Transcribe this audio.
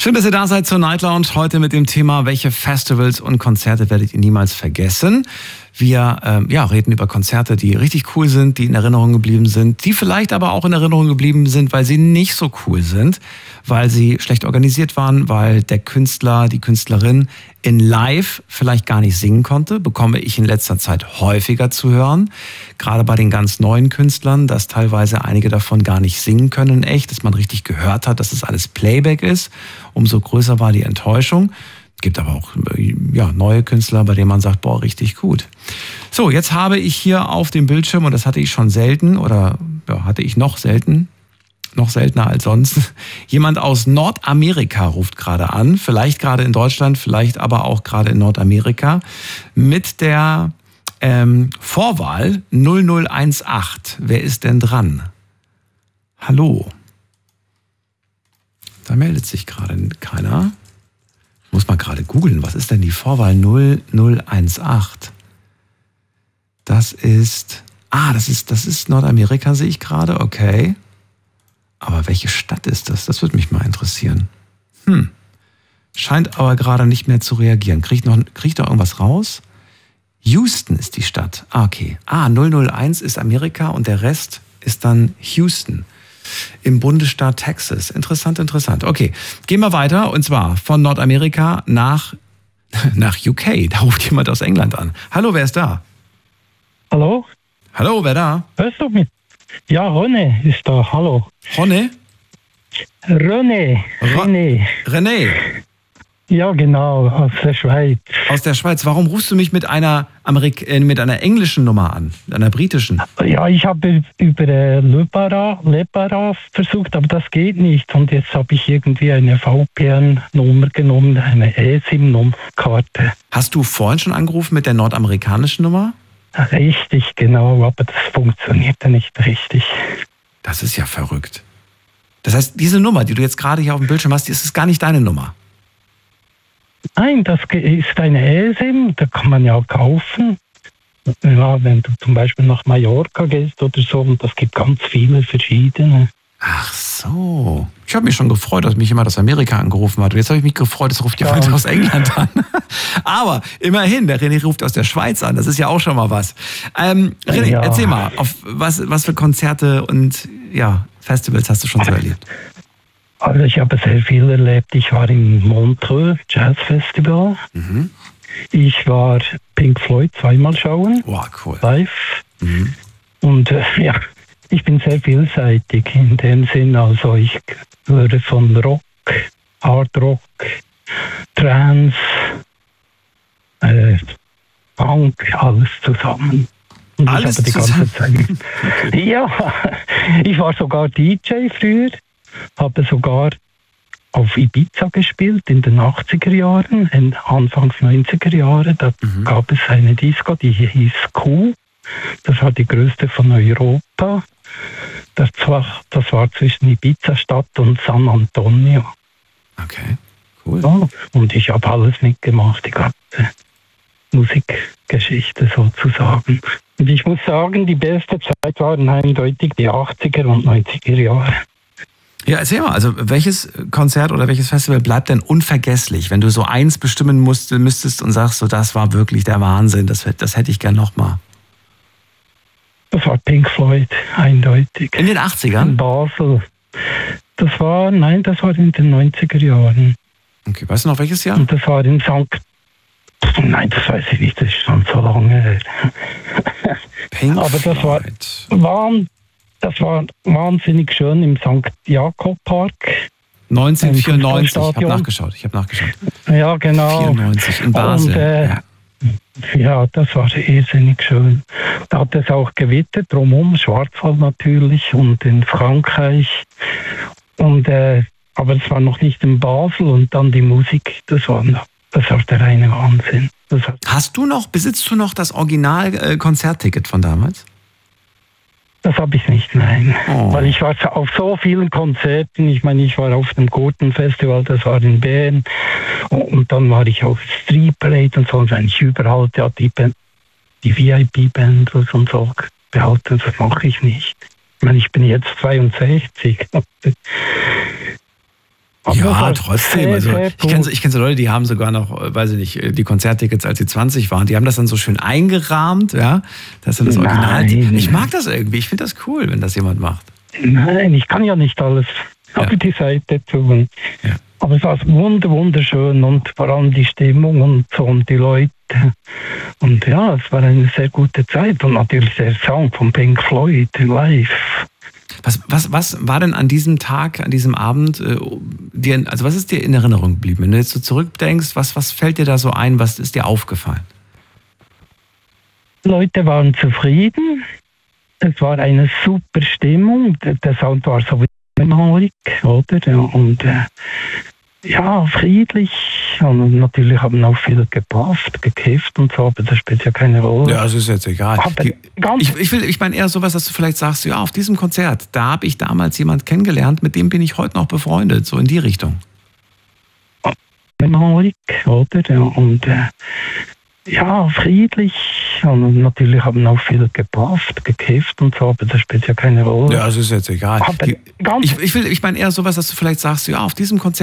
Schön, dass ihr da seid zur Night Lounge. Heute mit dem Thema, welche Festivals und Konzerte werdet ihr niemals vergessen? Wir reden über Konzerte, die richtig cool sind, die in Erinnerung geblieben sind, die vielleicht aber auch in Erinnerung geblieben sind, weil sie nicht so cool sind, weil sie schlecht organisiert waren, weil der Künstler, die Künstlerin in Live vielleicht gar nicht singen konnte. Bekomme ich in letzter Zeit häufiger zu hören. Gerade bei den ganz neuen Künstlern, dass teilweise einige davon gar nicht singen können, echt, dass man richtig gehört hat, dass es alles Playback ist. Umso größer war die Enttäuschung. Es gibt aber auch neue Künstler, bei denen man sagt, boah, richtig gut. So, jetzt habe ich hier auf dem Bildschirm, und das hatte ich schon selten, hatte ich noch seltener als sonst, jemand aus Nordamerika ruft gerade an, vielleicht gerade in Deutschland, vielleicht aber auch gerade in Nordamerika, mit der Vorwahl 0018. Wer ist denn dran? Hallo? Da meldet sich gerade keiner. Ich muss mal gerade googeln, was ist denn die Vorwahl 0018? Das ist Nordamerika, sehe ich gerade, okay. Aber welche Stadt ist das? Das würde mich mal interessieren. Scheint aber gerade nicht mehr zu reagieren. Krieg ich da irgendwas raus? Houston ist die Stadt. Okay. 001 ist Amerika und der Rest ist dann Houston im Bundesstaat Texas. Interessant. Okay, gehen wir weiter, und zwar von Nordamerika nach UK. Da ruft jemand aus England an. Hallo, wer ist da? Hallo? Hallo, wer da? Hörst du mich? Ja, René ist da. Hallo. René? René. René? Ja, genau, aus der Schweiz. Aus der Schweiz. Warum rufst du mich mit einer englischen Nummer an, einer britischen? Ja, ich habe über Le Para versucht, aber das geht nicht. Und jetzt habe ich irgendwie eine VPN-Nummer genommen, eine eSIM-Karte. Hast du vorhin schon angerufen mit der nordamerikanischen Nummer? Richtig, genau, aber das funktionierte nicht richtig. Das ist ja verrückt. Das heißt, diese Nummer, die du jetzt gerade hier auf dem Bildschirm hast, ist gar nicht deine Nummer? Nein, das ist eine eSIM, da kann man ja kaufen. Ja, wenn du zum Beispiel nach Mallorca gehst oder so, und das gibt ganz viele verschiedene. Ach so. Ich habe mich schon gefreut, dass mich jemand aus Amerika angerufen hat. Und jetzt habe ich mich gefreut, es ruft jemand aus England an. Aber immerhin, der René ruft aus der Schweiz an. Das ist ja auch schon mal was. René, erzähl mal, auf was für Konzerte und Festivals hast du schon so erlebt? Also ich habe sehr viel erlebt. Ich war im Montreux Jazz Festival. Mhm. Ich war Pink Floyd zweimal schauen. Wow, cool. Live. Mhm. Und ich bin sehr vielseitig in dem Sinn. Also ich höre von Rock, Hard Rock, Trance, Punk, alles zusammen. Und alles ich habe die ganze Zeit. Okay. Ja, ich war sogar DJ früher. Habe sogar auf Ibiza gespielt in den 80er Jahren, Anfangs 90er Jahre. Da gab es eine Disco, die hieß Q. Das war die größte von Europa. Das war zwischen Ibiza-Stadt und San Antonio. Okay, cool. Ja, und ich habe alles mitgemacht, die ganze Musikgeschichte sozusagen. Und ich muss sagen, die beste Zeit waren eindeutig die 80er und 90er Jahre. Ja, erzähl mal, also welches Konzert oder welches Festival bleibt denn unvergesslich, wenn du so eins bestimmen müsstest und sagst, so das war wirklich der Wahnsinn, das hätte ich gern nochmal? Das war Pink Floyd, eindeutig. In den 80ern? In Basel. Das war in den 90er Jahren. Okay, weißt du noch welches Jahr? Und das war in Nein, das weiß ich nicht, das ist schon so lange her. Pink Aber das war wahnsinnig schön im St. Jakob Park. 1994, ich habe nachgeschaut. Ja, genau. 94 in Basel. Ja, das war irrsinnig schön. Da hat es auch gewittert, drumherum, Schwarzwald natürlich und in Frankreich. Aber es war noch nicht in Basel, und dann die Musik, das war der reine Wahnsinn. Besitzt du noch das Original-Konzertticket von damals? Das habe ich nicht, nein. Oh. Weil ich war auf so vielen Konzerten. Ich meine, ich war auf dem Gurtenfestival, das war in Bern. Und dann war ich auf Street Parade und so. Und eigentlich überall die VIP-Band und so behalten. Das mache ich nicht. Ich meine, ich bin jetzt 62. Aber Ja, trotzdem. Also ich kenne so Leute, die haben sogar noch, weiß ich nicht, die Konzerttickets, als sie 20 waren, die haben das dann so schön eingerahmt, ja. Das ist das Original. Nein. Ich mag das irgendwie. Ich finde das cool, wenn das jemand macht. Nein, ich kann ja nicht alles auf die Seite tun. Ja. Aber es war wunderschön und vor allem die Stimmung und so und die Leute. Und ja, es war eine sehr gute Zeit und natürlich der Song von Pink Floyd live. Was war denn an diesem Tag, an diesem Abend, also was ist dir in Erinnerung geblieben? Wenn du jetzt so zurückdenkst, was fällt dir da so ein, was ist dir aufgefallen? Die Leute waren zufrieden, es war eine super Stimmung, der Sound war so wie oder? Und ja, friedlich. Und natürlich haben auch viele gekifft und so, aber das spielt ja keine Rolle. Ja, es ist jetzt egal. Ich meine eher sowas, dass du vielleicht sagst, ja, auf diesem Konzert, da habe ich damals jemand kennengelernt, mit dem bin ich heute noch befreundet, so in die Richtung. Oder? Und ja, friedlich. Und natürlich haben auch viele gekifft und so, aber das spielt ja keine Rolle. Ja, es ist jetzt egal. Ich meine eher sowas, dass du vielleicht sagst, ja, auf diesem Konzert